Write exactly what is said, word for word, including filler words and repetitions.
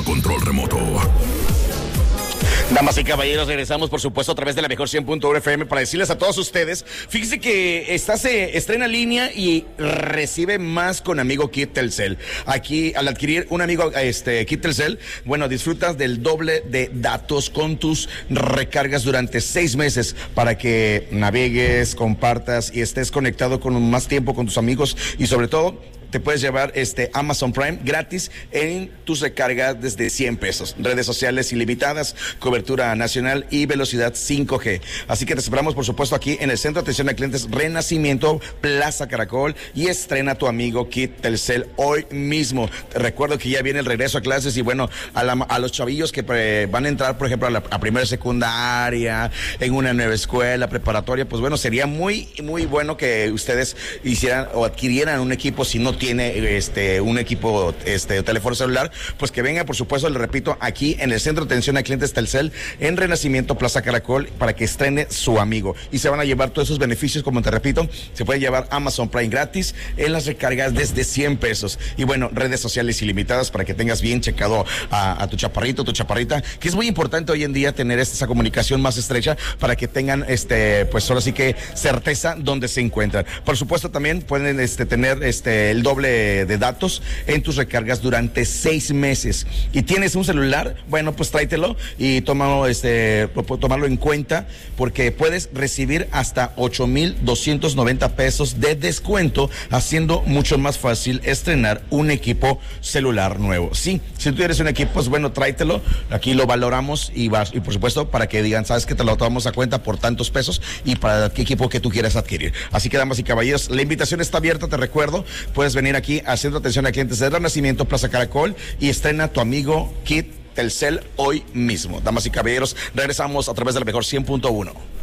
a control remoto. Damas y caballeros, regresamos por supuesto a través de la mejor cien punto uno F M para decirles a todos ustedes, fíjense que está, se estrena línea y recibe más con Amigo Kit Telcel. Aquí, al adquirir un amigo este, Kit Telcel, bueno, disfrutas del doble de datos con tus recargas durante seis meses para que navegues, compartas y estés conectado con más tiempo con tus amigos y sobre todo te puedes llevar este Amazon Prime gratis en tus recargas desde cien pesos. Redes sociales ilimitadas, cobertura nacional y velocidad cinco G. Así que te esperamos, por supuesto, aquí en el Centro de Atención a Clientes Renacimiento, Plaza Caracol, y estrena tu amigo Kit Telcel hoy mismo. Te recuerdo que ya viene el regreso a clases y bueno, a, la, a los chavillos que pre, van a entrar, por ejemplo, a la a primera secundaria, en una nueva escuela preparatoria, pues bueno, sería muy, muy bueno que ustedes hicieran o adquirieran un equipo si no tiene este un equipo este teléfono celular, pues que venga, por supuesto, le repito, aquí en el Centro de Atención a Clientes Telcel en Renacimiento, Plaza Caracol, para que estrene su amigo y se van a llevar todos esos beneficios. Como te repito, se puede llevar Amazon Prime gratis en las recargas desde cien pesos y bueno, redes sociales ilimitadas para que tengas bien checado a, a tu chaparrito, tu chaparrita, que es muy importante hoy en día tener esa comunicación más estrecha para que tengan este pues ahora sí que certeza donde se encuentran. Por supuesto, también pueden este tener este el doble de datos en tus recargas durante seis meses. Y tienes un celular, bueno, pues tráetelo y tómalo, este, tomarlo en cuenta, porque puedes recibir hasta ocho mil doscientos noventa pesos de descuento, haciendo mucho más fácil estrenar un equipo celular nuevo. Sí, si tú eres un equipo, pues bueno, tráetelo, aquí lo valoramos y vas, y por supuesto, para que digan, sabes que te lo tomamos a cuenta por tantos pesos y para qué equipo que tú quieras adquirir. Así que, damas y caballeros, la invitación está abierta, te recuerdo, puedes venir aquí haciendo atención a clientes de Renacimiento, Plaza Caracol, y estrena tu amigo Kit Telcel hoy mismo. Damas y caballeros, regresamos a través de la mejor cien punto uno.